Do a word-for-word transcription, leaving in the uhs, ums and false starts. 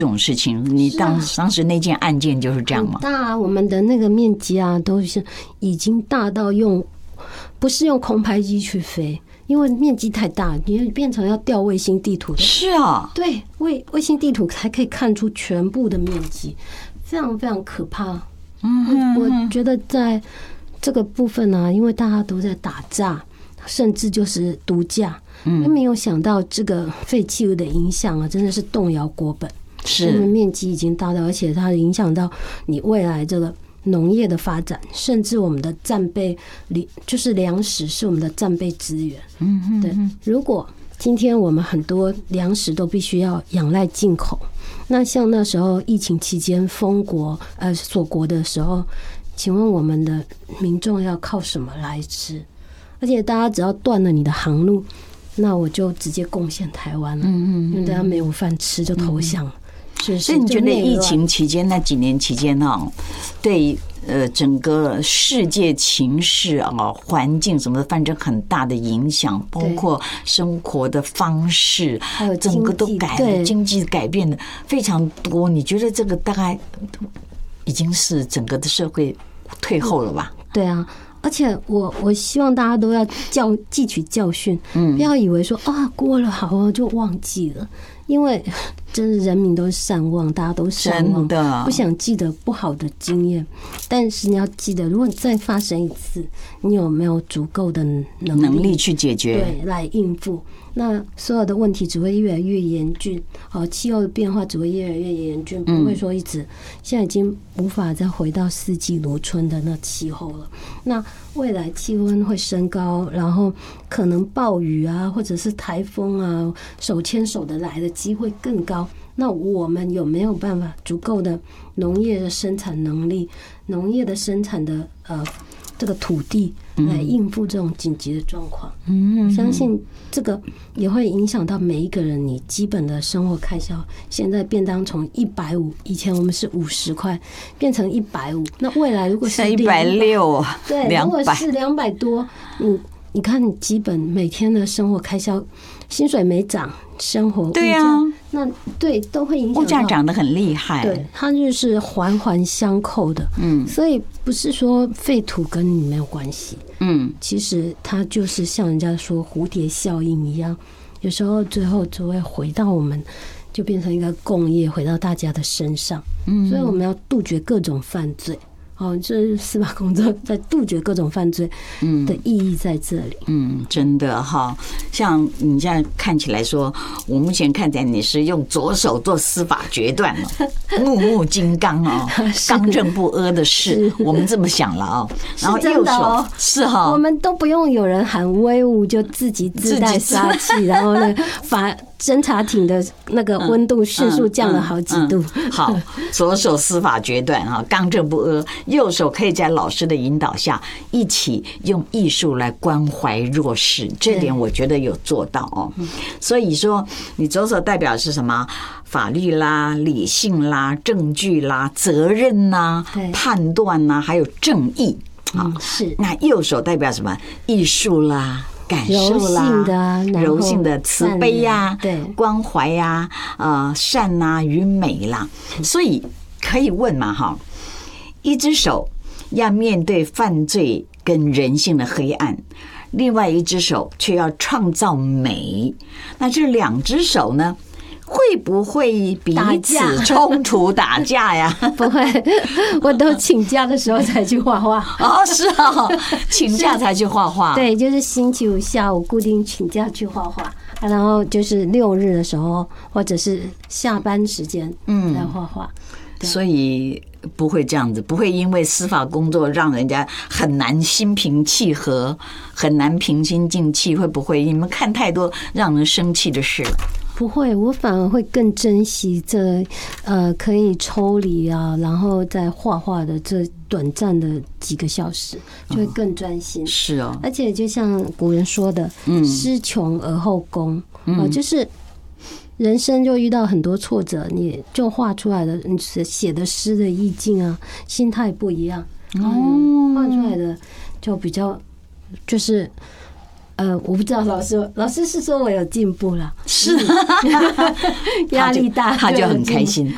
这种事情，你当、啊、当时那件案件就是这样吗？ 大啊，我们的那个面积啊，都是已经大到用不是用空拍机去飞，因为面积太大，你变成要调卫星地图的。 是啊， 对，卫卫星地图才可以看出全部的面积，非常非常可怕。嗯，我觉得在这个部分呢、啊，因为大家都在打架，甚至就是毒驾，嗯，没有想到这个废弃物的影响啊，真的是动摇国本。是，因为面积已经大到，而且它影响到你未来这个农业的发展，甚至我们的战备，就是粮食是我们的战备资源。嗯，对。如果今天我们很多粮食都必须要仰赖进口，那像那时候疫情期间封国呃锁国的时候，请问我们的民众要靠什么来吃？而且大家只要断了你的航路，那我就直接贡献台湾了。嗯嗯，因为大家没有饭吃就投降了。是， 所以你觉得疫情期间那几年期间呢，对呃整个世界情势啊、环境什么的，发生很大的影响，包括生活的方式， 还有整个都改了，经济改变的非常多。你觉得这个大概已经是整个的社会退后了吧？ 对啊。而且我我希望大家都要教汲取教训，嗯，不要以为说啊过了好就忘记了，因为真是人民都是善忘，大家都善忘，真的不想记得不好的经验。但是你要记得，如果你再发生一次，你有没有足够的能力能力去解决， 对，来应付？那所有的问题只会越来越严峻，哦，气候的变化只会越来越严峻，不会说一直，现在已经无法再回到四季如春的那气候了。那未来气温会升高，然后可能暴雨啊，或者是台风啊，手牵手的来的机会更高。那我们有没有办法足够的农业的生产能力，农业的生产的呃这个土地来应付这种紧急的状况？嗯，相信这个也会影响到每一个人你基本的生活开销。现在便当从一百五，以前我们是五十块，变成一百五。那未来如果是一百六， 对，如果是两百多，你你看你基本每天的生活开销，薪水没涨，生活物价，对啊，那对都会影响到， 物价涨得很厉害， 对，它就是环环相扣的，嗯，所以不是说废土跟你没有关系，嗯，其实它就是像人家说蝴蝶效应一样，有时候最后就会回到我们，就变成一个共业，回到大家的身上，嗯，所以我们要杜绝各种犯罪。哦，这司法工作在杜绝各种犯罪的意义在这里。嗯， 嗯真的哈，像你现在看起来说，我目前看起来你是用左手做司法决断了，木木金刚哦，刚正不阿的事，我们这么想了啊。然后右手是哈、哦， 我们都不用有人喊威武，就自己自带杀气，然后呢，法侦查庭的那个温度迅速降了好几度。 嗯嗯嗯、好，左手司法决断哈，刚正不阿。右手可以在老师的引导下，一起用艺术来关怀弱势，这点我觉得有做到哦。所以说，你左手代表是什么？法律啦、理性啦、证据啦、责任啦、判断啦，还有正义。 嗯，是。 那右手代表什么？艺术啦。感受啦，柔性的慈悲呀、对，关怀呀、呃，善呐与美啦，所以可以问嘛，哈。一只手要面对犯罪跟人性的黑暗，另外一只手却要创造美。那这两只手呢，会不会彼此冲突打架呀？ 不会，我都请假的时候才去画画。 哦，是哦，请假才去画画。 对，就是星期五下午固定请假去画画，然后就是六日的时候或者是下班时间来画画。嗯， 所以不会这样子，不会因为司法工作让人家很难心平气和，很难平心静气，会不会你们看太多让人生气的事？ 不会，我反而会更珍惜这呃可以抽离啊，然后在画画的这短暂的几个小时，就会更专心。哦， 是哦， 而且就像古人说的，嗯，诗穷而后工，嗯，就是人生就遇到很多挫折，你就画出来的，你写的诗的意境啊，心态不一样，然后画出来的就比较就是呃，我不知道，老师老师是说我有进步了， 是压力大， 他就很开心。